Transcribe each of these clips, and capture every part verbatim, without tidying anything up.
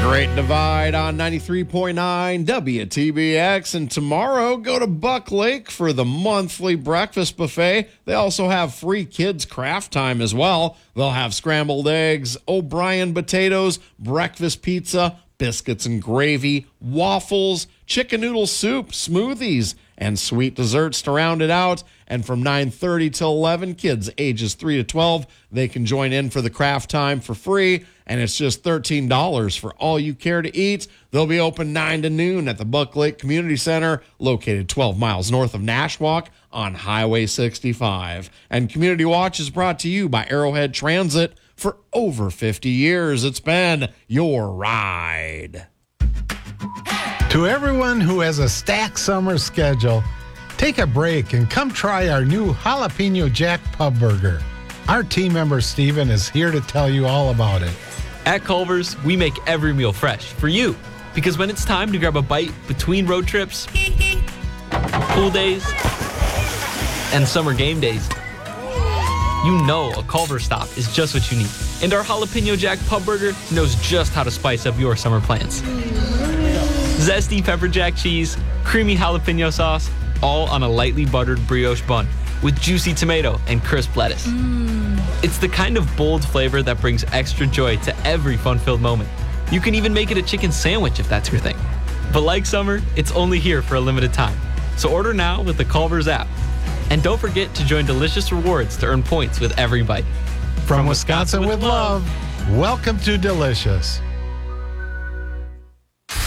Great Divide on ninety-three point nine W T B X. And tomorrow, go to Buck Lake for the monthly breakfast buffet. They also have free kids craft time as well. They'll have scrambled eggs, O'Brien potatoes, breakfast pizza, biscuits and gravy, waffles, chicken noodle soup, smoothies, and sweet desserts to round it out. And from nine thirty till eleven, kids ages three to twelve, they can join in for the craft time for free. And it's just thirteen dollars for all you care to eat. They'll be open nine to noon at the Buck Lake Community Center, located twelve miles north of Nashwauk on Highway sixty-five. And Community Watch is brought to you by Arrowhead Transit. For over fifty years, it's been your ride. To everyone who has a stacked summer schedule, take a break and come try our new Jalapeno Jack Pub Burger. Our team member Steven is here to tell you all about it. At Culver's, we make every meal fresh for you. Because when it's time to grab a bite between road trips, pool days, and summer game days, you know a Culver's stop is just what you need. And our Jalapeno Jack Pub Burger knows just how to spice up your summer plans. Zesty pepper jack cheese, creamy jalapeno sauce, all on a lightly buttered brioche bun with juicy tomato and crisp lettuce. Mm. It's the kind of bold flavor that brings extra joy to every fun-filled moment. You can even make it a chicken sandwich if that's your thing. But like summer, it's only here for a limited time. So order now with the Culver's app. And don't forget to join Delicious Rewards to earn points with every bite. From, From Wisconsin, Wisconsin with love, love, welcome to Delicious.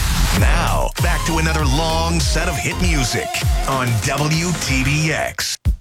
Now, back to another long set of hit music on W T B X.